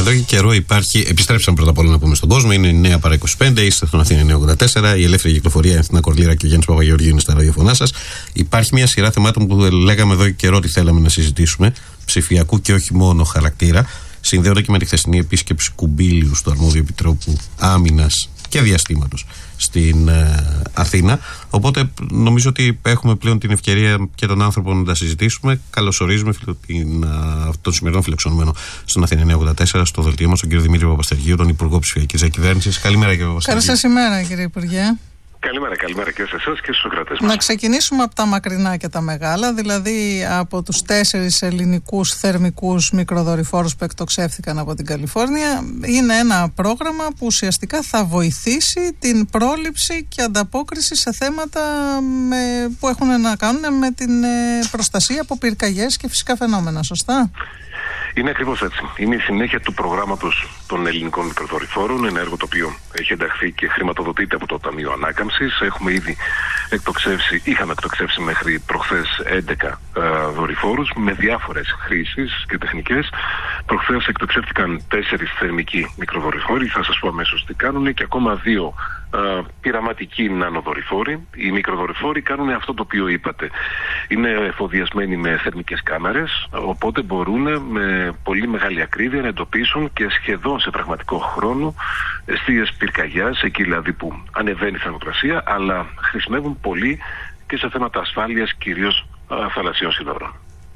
Εδώ και καιρό υπάρχει. Επιστρέψαμε πρώτα απ' όλα να πούμε στον κόσμο. Είναι η Νέα Παρά 25, είστε στον Αθήνα 984. Η ελεύθερη κυκλοφορία, η Αθήνα Κορλήρα και ο Γιάννης Παπαγεωργίου είναι στα ραδιοφωνά σας. Υπάρχει μια σειρά θεμάτων που λέγαμε εδώ και καιρό ότι θέλαμε να συζητήσουμε, ψηφιακού και όχι μόνο χαρακτήρα. Συνδέονται και με τη χθεσινή επίσκεψη Κουμπίλιου στο Αρμόδιο Επιτρόπου Άμυνας και Διαστήματος στην Αθήνα. Οπότε νομίζω ότι έχουμε πλέον την ευκαιρία και τον άνθρωπο να τα συζητήσουμε. Καλωσορίζουμε τον σημερινό φιλοξενούμενο στον Αθήνα 984, στο δελτίο μας, τον κύριο Δημήτρη Παπαστεργίου, τον Υπουργό Ψηφιακής Διακυβέρνησης. Καλημέρα, κύριε Παπαστεργίου. Καλώς σας ημέρα, κύριε Υπουργέ. Καλημέρα και σε εσάς και στους ακροατές μας. Να ξεκινήσουμε από τα μακρινά και τα μεγάλα, δηλαδή από τους 4 ελληνικούς θερμικούς μικροδορυφόρους που εκτοξεύθηκαν από την Καλιφόρνια. Είναι ένα πρόγραμμα που ουσιαστικά θα βοηθήσει την πρόληψη και ανταπόκριση σε θέματα που έχουν να κάνουν με την προστασία από πυρκαγιές και φυσικά φαινόμενα, σωστά? Είναι ακριβώς έτσι. Είναι η συνέχεια του προγράμματος των ελληνικών μικροδορυφόρων, ένα έργο το οποίο έχει ενταχθεί και χρηματοδοτείται από το Ταμείο Ανάκαμψης. Είχαμε εκτοξεύσει μέχρι προχθές 11 δορυφόρους με διάφορες χρήσεις και τεχνικές. Προχθές εκτοξεύτηκαν 4 θερμικοί μικροδορυφόροι, θα σας πω αμέσως τι κάνουν, και ακόμα 2 πειραματικοί νανοδορυφόροι. Οι μικροδορυφόροι κάνουν αυτό το οποίο είπατε. Είναι εφοδιασμένοι με θερμικές κάμερες, οπότε μπορούν με πολύ μεγάλη ακρίβεια να εντοπίσουν και σχεδόν σε πραγματικό χρόνο εστίες πυρκαγιάς, εκεί δηλαδή που ανεβαίνει η θερμοκρασία, αλλά χρησιμεύουν πολύ και σε θέματα ασφάλειας, κυρίως θαλασσίων συνόρων.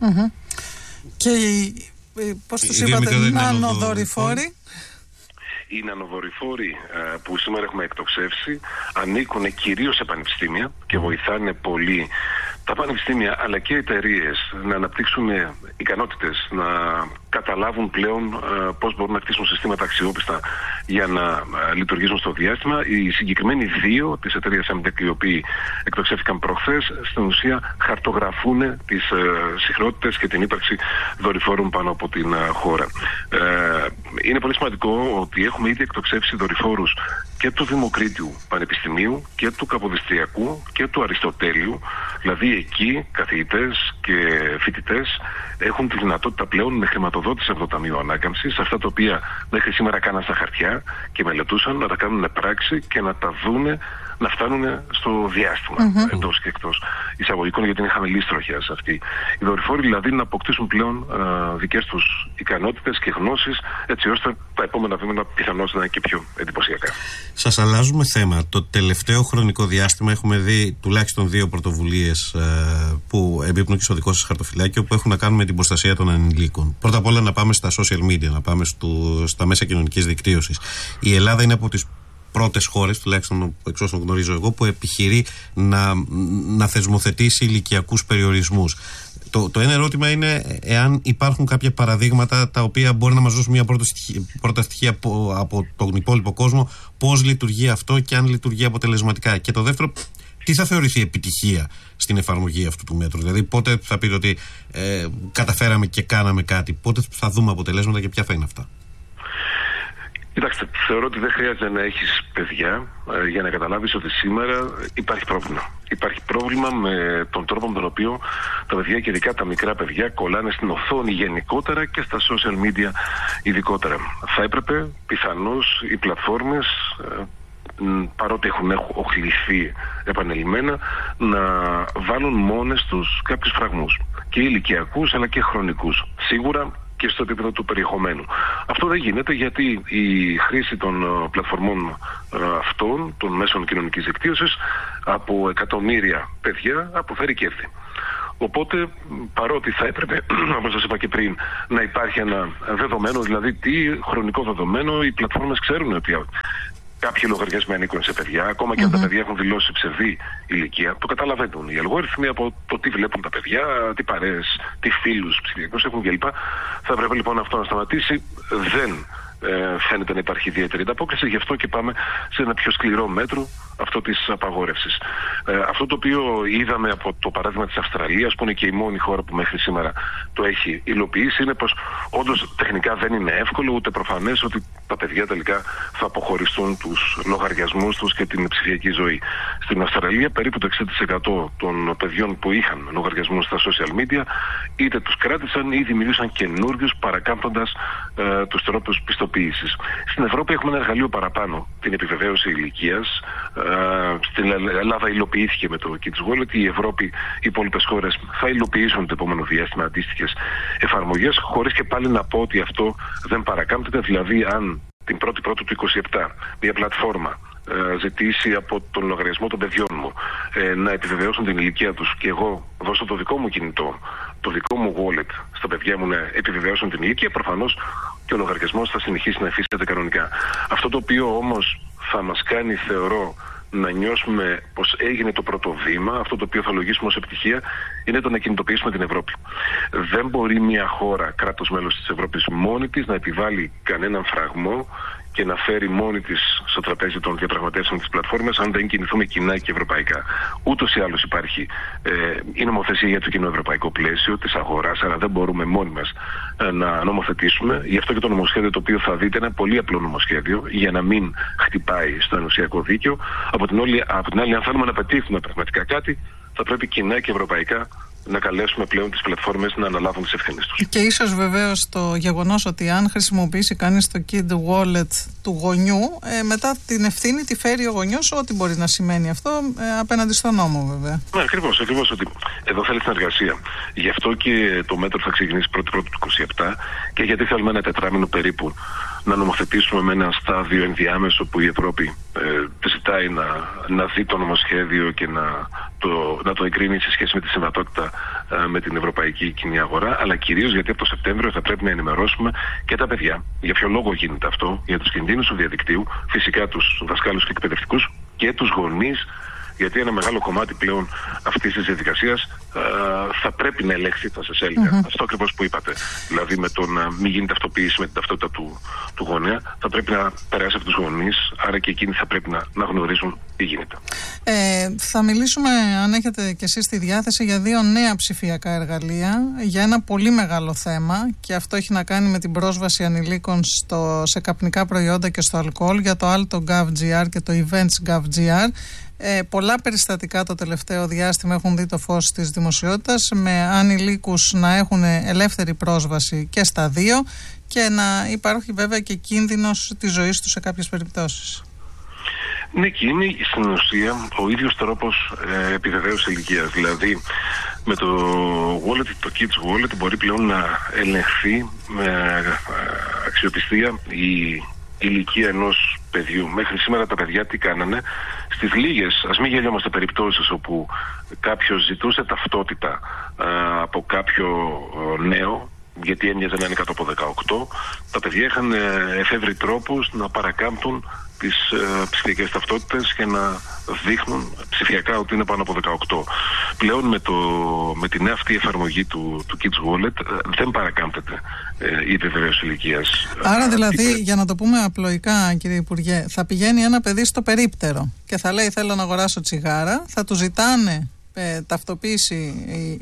Και πώς τους είπατε, νανοδορυφόροι? Οι νανοδορυφόροι που σήμερα έχουμε εκτοξεύσει ανήκουν κυρίως σε πανεπιστήμια και βοηθάνε πολύ τα πανεπιστήμια αλλά και οι εταιρείες να αναπτύξουν ικανότητες, να καταλάβουν πλέον πώς μπορούν να κτίσουν συστήματα αξιόπιστα για να λειτουργήσουν στο διάστημα. Οι συγκεκριμένοι 2 της εταιρείας Amdek, οι οποίοι εκτοξεύτηκαν προχθές, στην ουσία χαρτογραφούν τις συχνότητες και την ύπαρξη δορυφόρων πάνω από την χώρα. Είναι πολύ σημαντικό ότι έχουμε ήδη εκτοξεύσει δορυφόρους και του Δημοκρίτιου Πανεπιστημίου και του Καποδιστριακού και του Αριστοτέλειου. Δηλαδή εκεί καθηγητές και φοιτητές έχουν τη δυνατότητα πλέον με χρηματοδότηση από το Ταμείο Ανάκαμψης, αυτά τα οποία μέχρι σήμερα κάναν στα χαρτιά και μελετούσαν, να τα κάνουν πράξη και να τα δούνε να φτάνουν στο διάστημα, εντός και εκτός εισαγωγικών, γιατί είναι χαμηλής τροχιάς αυτή. Οι δορυφόροι δηλαδή να αποκτήσουν πλέον δικές τους ικανότητες και γνώσεις, έτσι ώστε τα επόμενα βήματα πιθανώς να είναι και πιο εντυπωσιακά. Σας αλλάζουμε θέμα. Το τελευταίο χρονικό διάστημα έχουμε δει τουλάχιστον 2 πρωτοβουλίες που εμπίπτουν και στο δικό σας χαρτοφυλάκιο, που έχουν να κάνουν με την προστασία των ανηλίκων. Πρώτα απ' όλα να πάμε στα social media, να πάμε στα μέσα κοινωνικής δικτύωσης. Η Ελλάδα είναι από τις πρώτες χώρες, τουλάχιστον εξ όσων γνωρίζω εγώ, που επιχειρεί να θεσμοθετήσει ηλικιακούς περιορισμούς. Το ένα ερώτημα είναι εάν υπάρχουν κάποια παραδείγματα τα οποία μπορεί να μας δώσουν μια πρώτα στοιχεία από τον υπόλοιπο κόσμο, πώς λειτουργεί αυτό και αν λειτουργεί αποτελεσματικά. Και το δεύτερο, τι θα θεωρηθεί επιτυχία στην εφαρμογή αυτού του μέτρου? Δηλαδή, πότε θα πείτε ότι καταφέραμε και κάναμε κάτι, πότε θα δούμε αποτελέσματα και ποια θα είναι αυτά? Κοιτάξτε, θεωρώ ότι δεν χρειάζεται να έχεις παιδιά για να καταλάβεις ότι σήμερα υπάρχει πρόβλημα. Υπάρχει πρόβλημα με τον τρόπο με τον οποίο τα παιδιά και ειδικά τα μικρά παιδιά κολλάνε στην οθόνη γενικότερα και στα social media ειδικότερα. Θα έπρεπε πιθανώς οι πλατφόρμες, παρότι έχουν οχληθεί επανειλημμένα, να βάλουν μόνες τους κάποιους φραγμούς, και ηλικιακούς αλλά και χρονικούς. Σίγουρα και στο επίπεδο του περιεχομένου. Αυτό δεν γίνεται γιατί η χρήση των πλατφορμών αυτών, των μέσων κοινωνικής δικτύωσης, από εκατομμύρια παιδιά αποφέρει κέρδη. Οπότε, παρότι θα έπρεπε, όπως σας είπα και πριν, να υπάρχει ένα δεδομένο, δηλαδή τι χρονικό δεδομένο, οι πλατφόρμες ξέρουν ότι κάποιοι λογαριασμοί ανήκουν σε παιδιά, ακόμα και αν τα παιδιά έχουν δηλώσει ψευδή ηλικία, το καταλαβαίνουν. Οι αλγόριθμοι από το τι βλέπουν τα παιδιά, τι παρέες, τι φίλους ψηφιακούς έχουν κλπ. Θα έπρεπε λοιπόν αυτό να σταματήσει. Δεν φαίνεται να υπάρχει ιδιαίτερη ανταπόκριση, γι' αυτό και πάμε σε ένα πιο σκληρό μέτρο, αυτό της απαγόρευσης. Αυτό το οποίο είδαμε από το παράδειγμα της Αυστραλίας, που είναι και η μόνη χώρα που μέχρι σήμερα το έχει υλοποιήσει, είναι πως όντως τεχνικά δεν είναι εύκολο, ούτε προφανές ότι τα παιδιά τελικά θα αποχωριστούν τους λογαριασμούς τους και την ψηφιακή ζωή. Στην Αυστραλία περίπου το 60% των παιδιών που είχαν λογαριασμούς στα social media είτε τους κράτησαν ή δημιουργούσαν καινούριους, παρακάμπτοντας τους τρόπους πιστοποίησης. Στην Ευρώπη έχουμε ένα εργαλείο παραπάνω, την επιβεβαίωση ηλικίας. Στην Ελλάδα υλοποιήθηκε με το Kids Wallet. Η Ευρώπη, οι υπόλοιπες χώρες θα υλοποιήσουν το επόμενο διάστημα αντίστοιχες εφαρμογές, χωρίς και πάλι να πω ότι αυτό δεν παρακάμπτεται. Δηλαδή, αν την 1η Πρώτου του 2027 μια πλατφόρμα ζητήσει από τον λογαριασμό των παιδιών μου να επιβεβαιώσουν την ηλικία τους και εγώ δώσω το δικό μου κινητό, το δικό μου wallet στα παιδιά μου να επιβεβαιώσουν την ηλικία, προφανώς και ο λογαριασμός θα συνεχίσει να υφίσταται κανονικά. Αυτό το οποίο όμως θα μας κάνει, θεωρώ, να νιώσουμε πως έγινε το πρώτο βήμα, αυτό το οποίο θα λογίσουμε ως επιτυχία, είναι το να κινητοποιήσουμε την Ευρώπη. Δεν μπορεί μια χώρα, κράτος μέλος της Ευρώπης, μόνη της να επιβάλλει κανέναν φραγμό και να φέρει μόνη της στο τραπέζι των διαπραγματεύσεων της πλατφόρμας, αν δεν κινηθούμε κοινά και ευρωπαϊκά. Ούτως ή άλλως υπάρχει η νομοθεσία για το κοινό ευρωπαϊκό πλαίσιο της αγοράς, αλλά δεν μπορούμε μόνοι μας να νομοθετήσουμε. Γι' αυτό και το νομοσχέδιο το οποίο θα δείτε είναι ένα πολύ απλό νομοσχέδιο, για να μην χτυπάει στο ενωσιακό δίκαιο. Από την άλλη, αν θέλουμε να πετύχουμε πραγματικά κάτι, θα πρέπει κοινά και ευρωπαϊκά να καλέσουμε πλέον τις πλατφόρμες να αναλάβουν τις ευθύνες τους. Και ίσως βεβαίως το γεγονός ότι αν χρησιμοποιήσει κανείς το Kid Wallet του γονιού, μετά την ευθύνη τη φέρει ο γονιός, ό,τι μπορεί να σημαίνει αυτό απέναντι στον νόμο, βέβαια. Ναι, ακριβώς ότι εδώ θέλει συνεργασία. Γι' αυτό και το μέτρο θα ξεκινήσει 1η Πρώτου του 2027 και γιατί θέλουμε ένα τετράμινο περίπου να νομοθετήσουμε με ένα στάδιο ενδιάμεσο που η Ευρώπη ζητάει να δει το νομοσχέδιο και να το εγκρίνει σε σχέση με τη συμβατότητα με την ευρωπαϊκή κοινή αγορά, αλλά κυρίως γιατί από το Σεπτέμβριο θα πρέπει να ενημερώσουμε και τα παιδιά. Για ποιο λόγο γίνεται αυτό, για τους κινδύνους του διαδικτύου, φυσικά τους δασκάλους και εκπαιδευτικούς και τους γονείς, γιατί ένα μεγάλο κομμάτι πλέον αυτής της διαδικασίας θα πρέπει να ελέγχθει, θα σας έλεγα. Αυτό ακριβώς που είπατε. Δηλαδή με το να μην γίνει ταυτοποίηση με την ταυτότητα του γονέα, θα πρέπει να περάσει από τους γονείς, άρα και εκείνοι θα πρέπει να γνωρίζουν τι γίνεται. Θα μιλήσουμε, αν έχετε κι εσείς τη διάθεση, για 2 νέα ψηφιακά εργαλεία, για ένα πολύ μεγάλο θέμα, και αυτό έχει να κάνει με την πρόσβαση ανηλίκων σε καπνικά προϊόντα και στο αλκοόλ, για το Alto.gov.gr και το Events.gov.gr. Πολλά περιστατικά το τελευταίο διάστημα έχουν δει το φως της δημοσιότητας, με ανηλίκους να έχουν ελεύθερη πρόσβαση και στα δύο και να υπάρχει βέβαια και κίνδυνος της ζωής τους σε κάποιες περιπτώσεις. Ναι, και είναι στην ουσία ο ίδιος τρόπος επιβεβαίωσης ηλικίας. Δηλαδή με το wallet, το Kids Wallet, μπορεί πλέον να ελεγχθεί με αξιοπιστία η ηλικία ενός παιδιού. Μέχρι σήμερα τα παιδιά τι κάνανε? Στις λίγες, ας μην γελιόμαστε, περιπτώσεις όπου κάποιος ζητούσε ταυτότητα από κάποιο νέο, γιατί έμοιαζε να είναι κάτω από 18, τα παιδιά είχαν εφεύρει τρόπους να παρακάμπτουν τις ψηφιακές ταυτότητες και να δείχνουν ψηφιακά ότι είναι πάνω από 18. Πλέον με την νέα αυτή εφαρμογή του Kids Wallet δεν παρακάμπτεται η επιβεβαίωση ηλικίας. Άρα δηλαδή, για να το πούμε απλοϊκά, κύριε Υπουργέ, θα πηγαίνει ένα παιδί στο περίπτερο και θα λέει θέλω να αγοράσω τσιγάρα, θα του ζητάνε ταυτοποίηση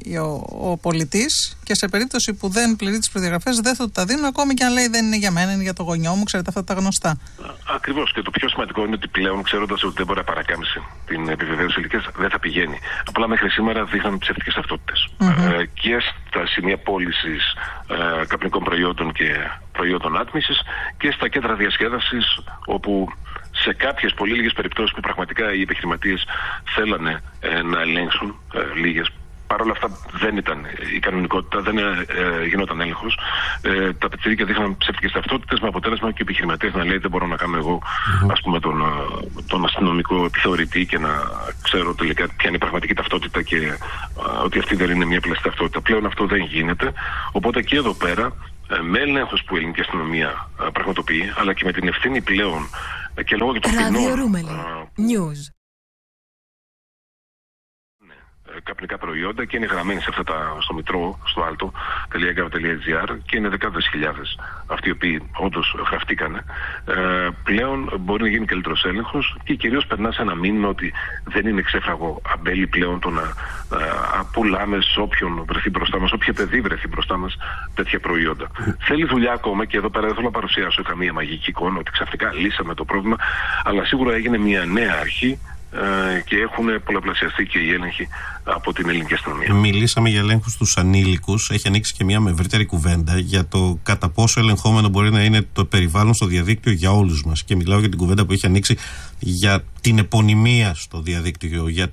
ο πολιτής και σε περίπτωση που δεν πληρεί τις προδιαγραφές δεν θα του τα δίνουν, ακόμη και αν λέει δεν είναι για μένα, είναι για το γονιό μου, ξέρετε αυτά τα γνωστά. Ακριβώς, και το πιο σημαντικό είναι ότι πλέον, ξέροντας ότι δεν μπορεί να παρακάμψει την επιβεβαίωση ηλικίας, δεν θα πηγαίνει. Απλά μέχρι σήμερα δείχναν ψεύτικες ταυτότητες. Και στα σημεία πώλησης καπνικών προϊόντων και προϊόντων άτμισης και στα κέντρα διασκέδασης, όπου σε κάποιες πολύ λίγες περιπτώσεις που πραγματικά οι επιχειρηματίες θέλανε να ελέγξουν λίγες. Παρ' όλα αυτά δεν ήταν η κανονικότητα, δεν γινόταν έλεγχος. Τα πιτσιρίκια δείχναν ψεύτικες ταυτότητες, με αποτέλεσμα και οι επιχειρηματίες να λέει δεν μπορώ να κάνω εγώ ας πούμε τον αστυνομικό επιθεωρητή και να ξέρω τελικά ποια είναι η πραγματική ταυτότητα και ότι αυτή δεν είναι μια πλαστή ταυτότητα. Πλέον αυτό δεν γίνεται, οπότε και εδώ πέρα με έλεγχος που η ελληνική αστυνομία πραγματοποιεί, αλλά και με την ευθύνη πλέον και λόγω και των ποινών καπνικά προϊόντα και είναι γραμμένοι σε αυτά στο Μητρό, στο alto.gov.gr και είναι δεκάδες χιλιάδες αυτοί οι οποίοι όντως γραφτήκανε. Πλέον μπορεί να γίνει καλύτερος έλεγχος και κυρίως περνά σε ένα μήνυμα ότι δεν είναι ξέφραγο αμπέλι πλέον το να πουλάμε σε όποιον βρεθεί μπροστά μας, όποια παιδί βρεθεί μπροστά μας τέτοια προϊόντα. Θέλει δουλειά ακόμα και εδώ πέρα δεν θέλω να παρουσιάσω καμία μαγική εικόνα ότι ξαφνικά λύσαμε το πρόβλημα, αλλά σίγουρα έγινε μια νέα αρχή και έχουν πολλαπλασιαστεί και οι έλεγχοι από την ελληνική αστυνομία. Μιλήσαμε για ελέγχους στους ανήλικους. Έχει ανοίξει και μια ευρύτερη κουβέντα για το κατά πόσο ελεγχόμενο μπορεί να είναι το περιβάλλον στο διαδίκτυο για όλους μας. Και μιλάω για την κουβέντα που έχει ανοίξει για την επωνυμία στο διαδίκτυο, για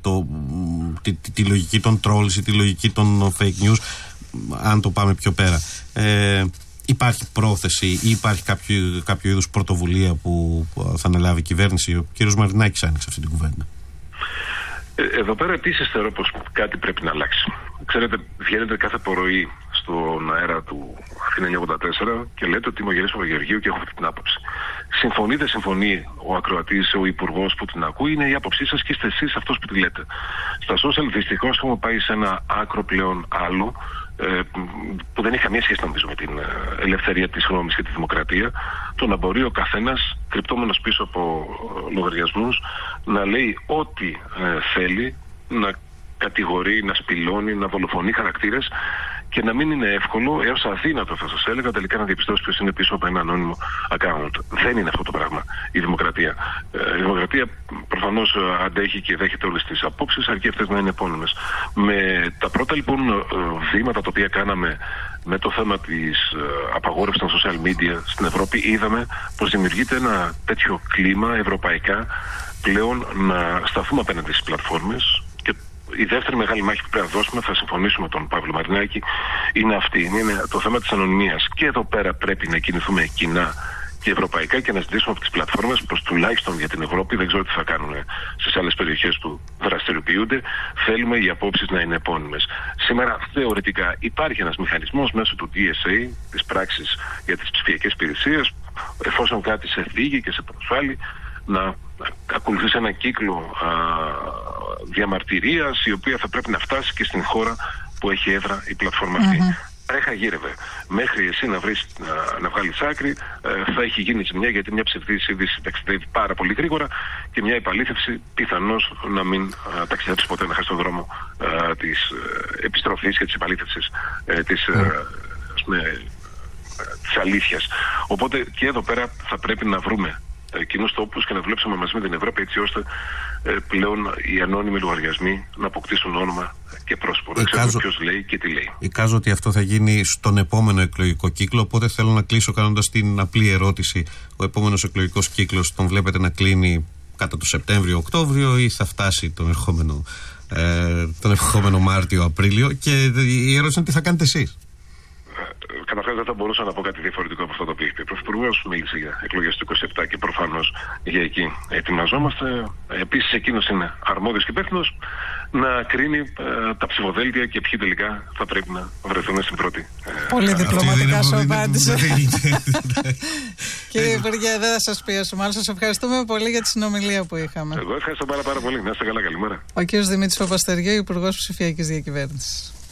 τη λογική των trolls ή τη λογική των fake news, αν το πάμε πιο πέρα. Υπάρχει πρόθεση ή υπάρχει κάποιο είδους πρωτοβουλία που θα αναλάβει η κυβέρνηση? Ο κύριος Μαρινάκης άνοιξε αυτή την κουβέντα. Εδώ πέρα επίσης θεωρώ πως κάτι πρέπει να αλλάξει. Ξέρετε, βγαίνετε κάθε πρωί στον αέρα του Αθήνα 984 και λέτε ότι είμαι ο Γερής Παπαγεωργίου και έχω αυτή την άποψη. Συμφωνεί, δεν συμφωνεί ο ακροατής, ο υπουργός που την ακούει, είναι η άποψή σας και είστε εσείς αυτός που τη λέτε. Στα social δυστυχώς έχουμε πάει σε ένα άκρο πλέον άλλο, που δεν έχει καμία σχέση νομίζω με την ελευθερία της γνώμης και τη δημοκρατία, το να μπορεί ο καθένας κρυπτόμενος πίσω από λογαριασμούς να λέει ό,τι θέλει, να κατηγορεί, να σπηλώνει, να δολοφονεί χαρακτήρες και να μην είναι εύκολο, έως αδύνατο θα σας έλεγα, τελικά να διαπιστώσει ποιος είναι πίσω από ένα ανώνυμο account. Δεν είναι αυτό το πράγμα η δημοκρατία. Η δημοκρατία προφανώς αντέχει και δέχεται όλες τις απόψεις, αρκεί αυτές να είναι επώνυμες. Με τα πρώτα λοιπόν βήματα τα οποία κάναμε με το θέμα της απαγόρευσης των social media στην Ευρώπη, είδαμε πως δημιουργείται ένα τέτοιο κλίμα ευρωπαϊκά πλέον να σταθούμε απέναντι στις πλατφόρμες. Η δεύτερη μεγάλη μάχη που πρέπει να δώσουμε, θα συμφωνήσουμε με τον Παύλο Μαρινάκη, είναι αυτή. Είναι το θέμα της ανωνυμίας. Και εδώ πέρα πρέπει να κινηθούμε κοινά και ευρωπαϊκά και να ζητήσουμε από τις πλατφόρμες, πως τουλάχιστον για την Ευρώπη, δεν ξέρω τι θα κάνουν στις άλλες περιοχές που δραστηριοποιούνται, θέλουμε οι απόψεις να είναι επώνυμες. Σήμερα θεωρητικά υπάρχει ένας μηχανισμός μέσω του DSA, της πράξης για τις ψηφιακές υπηρεσίες, εφόσον κάτι σε θίγει και σε προσβάλλει, να ακολουθήσει ένα κύκλο διαμαρτυρίας η οποία θα πρέπει να φτάσει και στην χώρα που έχει έδρα η πλατφόρμα αυτή. Τρέχα γύρευε. Μέχρι εσύ να βγάλεις άκρη θα έχει γίνει ζημιά, γιατί μια ψευδής είδηση ταξιδεύει πάρα πολύ γρήγορα και μια επαλήθευση πιθανώς να μην ταξιδέψει ποτέ, να χάσει τον δρόμο της επιστροφής και της επαλήθευσης της αλήθειας. Οπότε και εδώ πέρα θα πρέπει να βρούμε κοινούς τόπους και να δουλέψουμε μαζί με την Ευρώπη, έτσι ώστε πλέον οι ανώνυμοι λογαριασμοί να αποκτήσουν όνομα και πρόσωπο. Δεν ξέρω ποιος λέει και τι λέει. Εικάζω ότι αυτό θα γίνει στον επόμενο εκλογικό κύκλο, οπότε θέλω να κλείσω κάνοντας την απλή ερώτηση. Ο επόμενος εκλογικός κύκλος τον βλέπετε να κλείνει κατά το Σεπτέμβριο-Οκτώβριο ή θα φτάσει τον ερχόμενο Μάρτιο-Απρίλιο? Και η ερώτηση είναι τι θα κάνετε εσείς? Καταρχάς δεν θα μπορούσα να πω κάτι διαφορετικό από αυτό το οποίο έχει πει. Ο Πρωθυπουργός μίλησε για εκλογές του 27 και προφανώς για εκεί ετοιμαζόμαστε. Επίσης εκείνος είναι αρμόδιος και υπεύθυνος να κρίνει τα ψηφοδέλτια και ποιοι τελικά θα πρέπει να βρεθούν στην πρώτη. Πολύ διπλωματικά σου απάντησε. Κύριε Υπουργέ, δεν θα σας πιέσουμε, αλλά σας ευχαριστούμε πολύ για τη συνομιλία που είχαμε. Εγώ ευχαριστώ πάρα πολύ. Να είστε καλά, καλημέρα. Ο κύριος Δημήτρης Παπαστεριού, Υπουργός Ψηφιακής Διακυβέρνησης.